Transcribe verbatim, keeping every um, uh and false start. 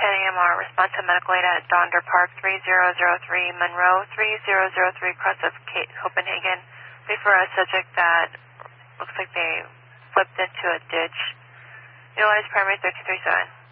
ten A M R, response to medical aid at Donder Park, three zero zero three, Monroe, three zero zero three, cross of Cape, Copenhagen. Wait for a subject that looks like they flipped into a ditch. Utilize primary thirteen thirty-seven.